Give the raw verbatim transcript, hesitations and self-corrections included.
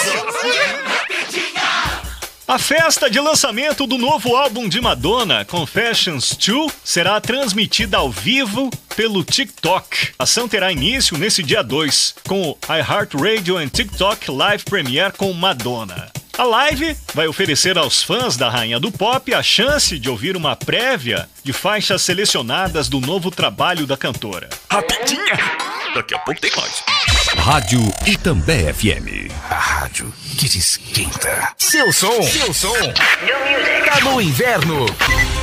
A festa de lançamento do novo álbum de Madonna, Confessions dois, será transmitida ao vivo pelo TikTok. A ação terá início nesse dia dois, com o iHeartRadio and TikTok Live Premiere com Madonna. A live vai oferecer aos fãs da Rainha do Pop a chance de ouvir uma prévia de faixas selecionadas do novo trabalho da cantora. Rapidinha! Daqui a pouco tem mais. Rádio Itambé F M. A rádio que te esquenta. Seu som, seu som. Tá no inverno.